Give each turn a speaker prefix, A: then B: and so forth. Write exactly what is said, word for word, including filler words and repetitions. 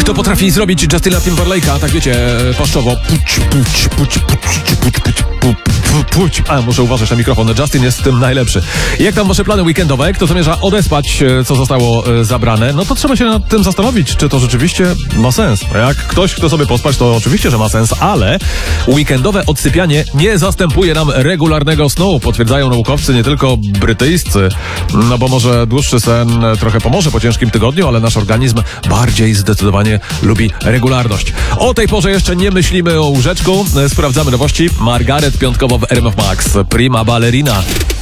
A: Kto potrafi zrobić Justina Timberlake'a, tak wiecie, paszczowo. Puć, puć, puć, puć, puć, puć, puć, puć. A, muszę uważać na mikrofon. Justin jest w tym najlepszy. Jak tam wasze plany weekendowe? Kto zamierza odespać, co zostało e, zabrane? No to trzeba się nad tym zastanowić, czy to rzeczywiście ma sens. Jak ktoś, kto sobie pospać, to oczywiście, że ma sens, ale weekendowe odsypianie nie zastępuje nam regularnego snu. Potwierdzają naukowcy, nie tylko brytyjscy. No bo może dłuższy sen trochę pomoże po ciężkim tygodniu, ale nasz organizm bardziej zdecydowanie lubi regularność. O tej porze jeszcze nie myślimy o łóżeczku. Sprawdzamy nowości. Margaret piątkowo w R M F Max. Prima ballerina.